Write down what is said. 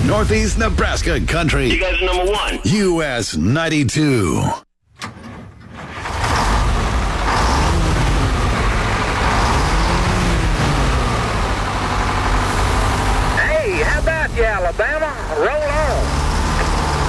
Northeast Nebraska country. You guys are number one. US 92. Hey, how about you, Alabama? Roll on.